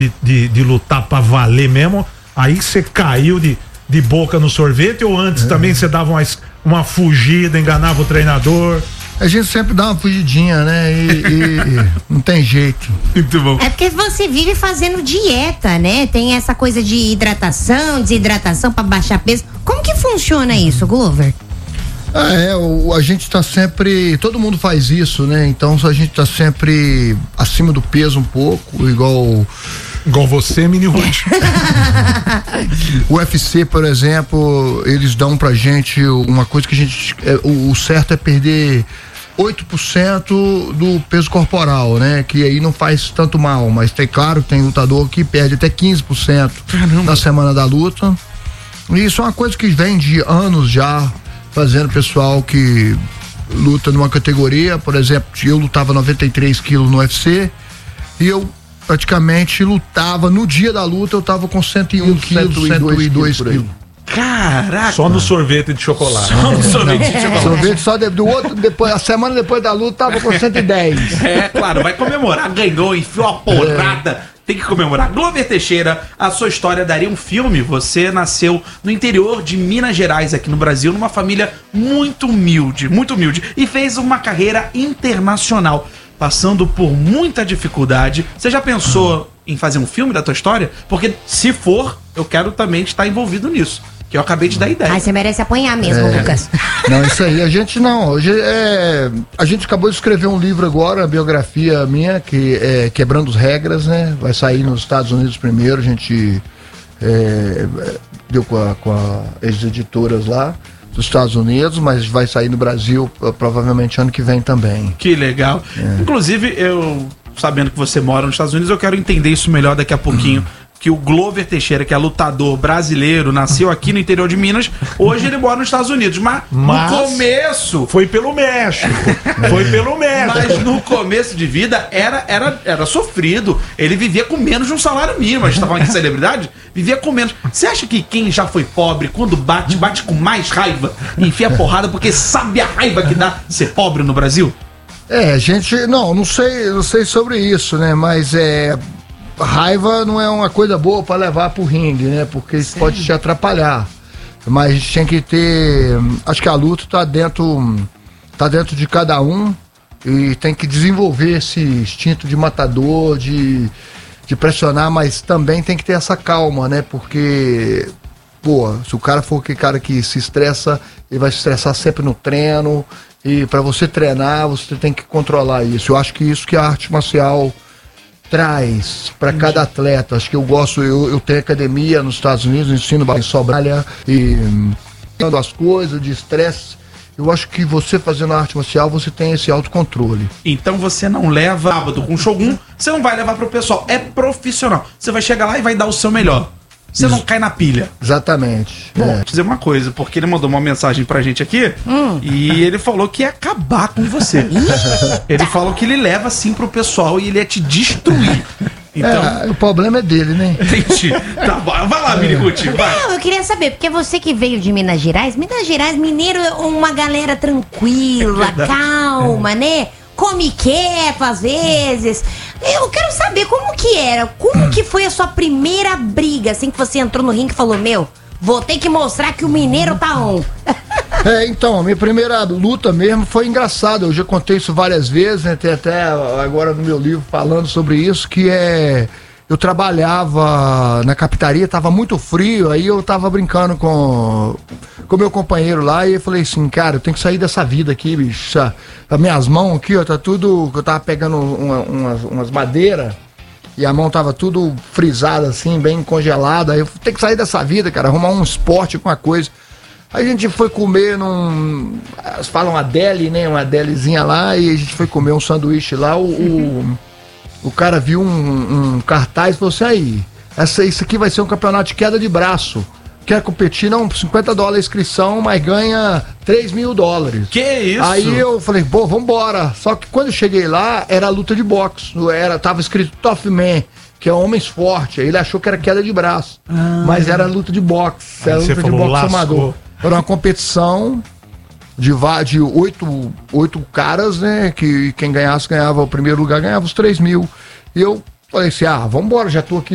de lutar pra valer mesmo, aí você caiu de boca no sorvete, ou antes também você dava uma fugida, enganava o treinador? A gente sempre dá uma fugidinha, né? E não tem jeito. Muito bom. É porque você vive fazendo dieta, né? Tem essa coisa de hidratação, desidratação pra baixar peso. Como que funciona isso, Glover? A gente tá sempre, todo mundo faz isso, né? Então a gente tá sempre acima do peso um pouco, igual você, Mini Ruth. O UFC, por exemplo, eles dão pra gente uma coisa que a gente, o certo é perder 8% do peso corporal, né? Que aí não faz tanto mal, mas claro, tem lutador que perde até 15% na semana da luta. E isso é uma coisa que vem de anos já, fazendo pessoal que luta numa categoria. Por exemplo, eu lutava 93 quilos no UFC e eu praticamente lutava, no dia da luta eu tava com 101 quilos, 102 quilos. Caraca! Só no sorvete de chocolate. Só no sorvete de chocolate. Sorvete só do outro, depois, a semana depois da luta tava com 110. É, claro, vai comemorar, ganhou, enfiou a porrada. Tem que comemorar. Glover Teixeira, a sua história daria um filme. Você nasceu no interior de Minas Gerais, aqui no Brasil, numa família muito humilde, e fez uma carreira internacional, passando por muita dificuldade. Você já pensou em fazer um filme da tua história? Porque se for, eu quero também estar envolvido nisso, que eu acabei de dar ideia. Ai, você merece apanhar mesmo, Lucas. Não, isso aí, a gente não. Hoje a gente acabou de escrever um livro agora, a biografia minha, que é Quebrando as Regras, né? Vai sair nos Estados Unidos primeiro, a gente deu com as editoras lá dos Estados Unidos, mas vai sair no Brasil provavelmente ano que vem também. Que legal. Inclusive, eu, sabendo que você mora nos Estados Unidos, eu quero entender isso melhor daqui a pouquinho. Que o Glover Teixeira, que é lutador brasileiro, nasceu aqui no interior de Minas, hoje ele mora nos Estados Unidos, mas no começo... Foi pelo México. Mas no começo de vida era sofrido. Ele vivia com menos de um salário mínimo. A gente tá falando de celebridade, vivia com menos. Você acha que quem já foi pobre, quando bate com mais raiva, enfia porrada, porque sabe a raiva que dá ser pobre no Brasil? Gente, não sei sobre isso, né, mas raiva não é uma coisa boa para levar pro ringue, né? Porque isso pode te atrapalhar. Mas a gente tem que ter. Acho que a luta tá dentro de cada um e tem que desenvolver esse instinto de matador, de pressionar, mas também tem que ter essa calma, né? Porque, se o cara for aquele cara que se estressa, ele vai se estressar sempre no treino. E para você treinar, você tem que controlar isso. Eu acho que isso que a arte marcial traz para cada atleta. Acho que eu tenho academia nos Estados Unidos, ensino sobralha e dando as coisas de estresse. Eu acho que você fazendo arte marcial, você tem esse autocontrole. Então você não leva sábado com Shogun, você não vai levar pro pessoal, é profissional. Você vai chegar lá e vai dar o seu melhor. Você não cai na pilha. Exatamente. Vou dizer uma coisa, porque ele mandou uma mensagem pra gente aqui e ele falou que ia acabar com você. Ele falou que ele leva assim pro pessoal e ele ia te destruir. Então, o problema é dele, né? Entendi. Tá bom. Vai lá, Minicuti, vai. Não, eu queria saber, porque você que veio de Minas Gerais, mineiro é uma galera tranquila, calma, né? Come quieto às vezes. Eu quero saber como que era, como que foi a sua primeira briga, assim que você entrou no ringue e falou, vou ter que mostrar que o mineiro tá on. Então, a minha primeira luta mesmo foi engraçada, eu já contei isso várias vezes, né? Tem até agora no meu livro falando sobre isso, que eu trabalhava na capitaria, tava muito frio, aí eu tava brincando com meu companheiro lá e eu falei assim, cara, eu tenho que sair dessa vida aqui, bicho. As minhas mãos aqui, ó, tá tudo, eu tava pegando umas madeiras e a mão tava tudo frisada assim, bem congelada. Aí eu tenho que sair dessa vida, cara, arrumar um esporte, alguma coisa. Aí a gente foi comer eles falam uma deli, né, uma delizinha lá, e a gente foi comer um sanduíche lá, o cara viu um cartaz e falou assim, isso aqui vai ser um campeonato de queda de braço. Quer competir? Não, $50 a inscrição, mas ganha $3.000. Que isso? Aí eu falei, vambora. Só que quando eu cheguei lá, era luta de boxe. Tava escrito Tough Man, que é homens fortes. Aí ele achou que era queda de braço. Mas era luta de boxe. Era luta de boxe amador. Era uma competição de 8 caras, né? Que quem ganhasse ganhava o primeiro lugar, ganhava os 3.000. E eu falei assim, vambora, já tô aqui